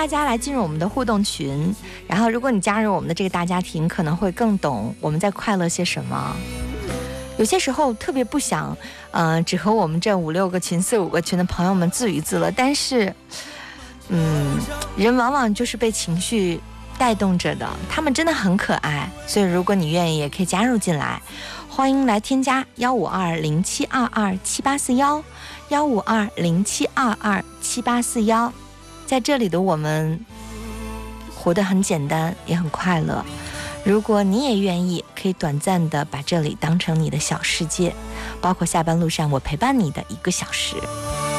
大家来进入我们的互动群，然后如果你加入我们的这个大家庭，可能会更懂我们在快乐些什么。有些时候特别不想只和我们这5、6个群、4、5个群的朋友们自娱自乐，但是人往往就是被情绪带动着的，他们真的很可爱，所以如果你愿意也可以加入进来，欢迎来添加15207227841，15207227841。在这里的我们活得很简单，也很快乐。如果你也愿意，可以短暂的把这里当成你的小世界，包括下班路上我陪伴你的1个小时。